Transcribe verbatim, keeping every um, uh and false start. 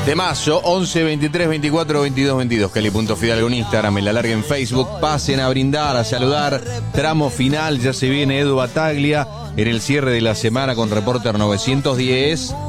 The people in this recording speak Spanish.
Temazo, once, veintitrés, veinticuatro, veintidós, veintidós. Cali.Fidalgo en Instagram, me la larga en Facebook. Pasen a brindar, a saludar. Tramo final, ya se viene Edu Bataglia en el cierre de la semana con Reporter novecientos diez.